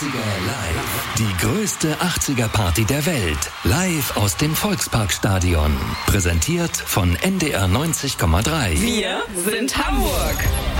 80er live. Die größte 80er-Party der Welt. Live aus dem Volksparkstadion. Präsentiert von NDR 90,3. Wir sind Hamburg.